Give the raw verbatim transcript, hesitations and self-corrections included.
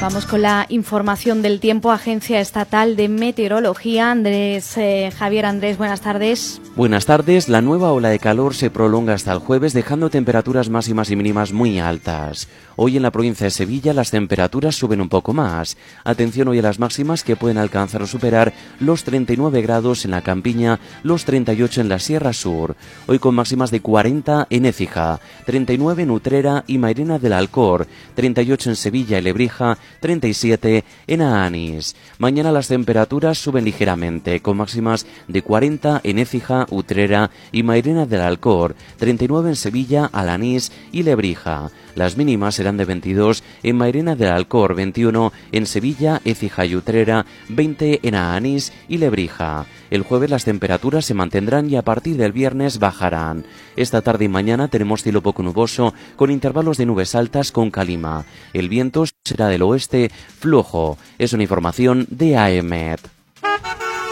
Vamos con la información del tiempo. Agencia Estatal de Meteorología. Andrés, eh, Javier Andrés, buenas tardes. Buenas tardes. La nueva ola de calor se prolonga hasta el jueves, dejando temperaturas máximas y mínimas muy altas. Hoy en la provincia de Sevilla las temperaturas suben un poco más. Atención hoy a las máximas, que pueden alcanzar o superar los treinta y nueve grados en la Campiña, los treinta y ocho en la Sierra Sur. Hoy con máximas de cuarenta en Écija, treinta y nueve en Utrera y Mairena del Alcor, treinta y ocho en Sevilla y Lebrija, treinta y siete en Aanís. Mañana las temperaturas suben ligeramente, con máximas de cuarenta en Écija, Utrera y Mairena del Alcor, treinta y nueve en Sevilla, Alanís y Lebrija. Las mínimas serán de veintidós en Mairena del Alcor, veintiuno en Sevilla, Écija y Utrera, veinte en Aanís y Lebrija. El jueves las temperaturas se mantendrán y a partir del viernes bajarán. Esta tarde y mañana tenemos cielo poco nuboso con intervalos de nubes altas con calima. El viento será del oeste flojo. Es una información de AEMET.